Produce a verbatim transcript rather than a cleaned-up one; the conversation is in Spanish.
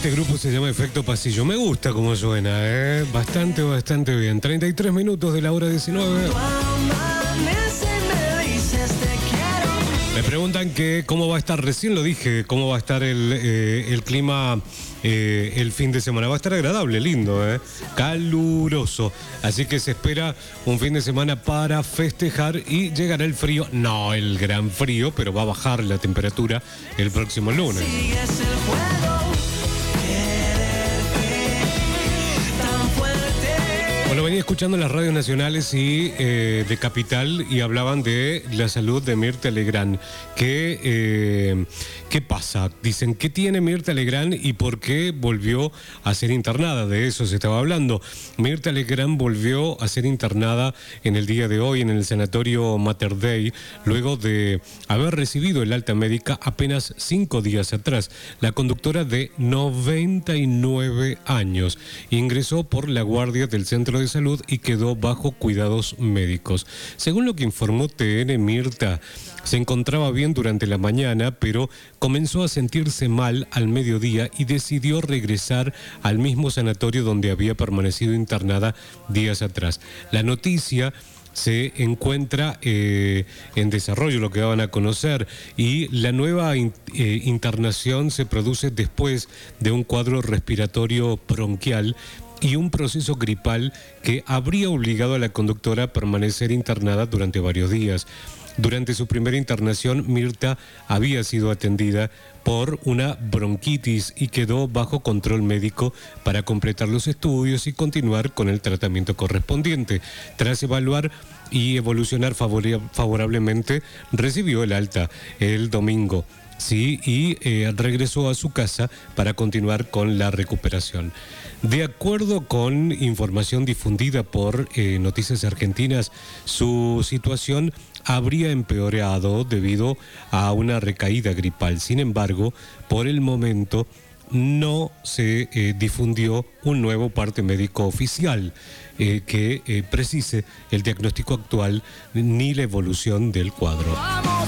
Este grupo se llama Efecto Pasillo. Me gusta cómo suena, ¿eh? Bastante, bastante bien. treinta y tres minutos de la hora diecinueve. Me preguntan que cómo va a estar, recién lo dije, cómo va a estar el, eh, el clima eh, el fin de semana. Va a estar agradable, lindo, ¿eh? Caluroso. Así que se espera un fin de semana para festejar y llegará el frío. No el gran frío, pero va a bajar la temperatura el próximo lunes. Bueno, venía escuchando en las radios nacionales y eh, de Capital y hablaban de la salud de Mirta Legrand. ¿Qué, eh, ¿Qué pasa? Dicen, ¿qué tiene Mirta Legrand y por qué volvió a ser internada? De eso se estaba hablando. Mirta Legrand volvió a ser internada en el día de hoy en el sanatorio Mater Dei, luego de haber recibido el alta médica apenas cinco días atrás. La conductora de noventa y nueve años ingresó por la guardia del Centro de Salud y quedó bajo cuidados médicos. Según lo que informó T N, Mirta se encontraba bien durante la mañana, pero comenzó a sentirse mal al mediodía y decidió regresar al mismo sanatorio donde había permanecido internada días atrás. La noticia se encuentra eh, en desarrollo, lo que van a conocer, y la nueva in, eh, internación se produce después de un cuadro respiratorio bronquial y un proceso gripal que habría obligado a la conductora a permanecer internada durante varios días. Durante su primera internación, Mirta había sido atendida por una bronquitis y quedó bajo control médico para completar los estudios y continuar con el tratamiento correspondiente. Tras evaluar y evolucionar favorablemente, recibió el alta el domingo. Sí, y eh, regresó a su casa para continuar con la recuperación. De acuerdo con información difundida por eh, Noticias Argentinas, su situación habría empeorado debido a una recaída gripal. Sin embargo, por el momento no se eh, difundió un nuevo parte médico oficial eh, que eh, precise el diagnóstico actual ni la evolución del cuadro.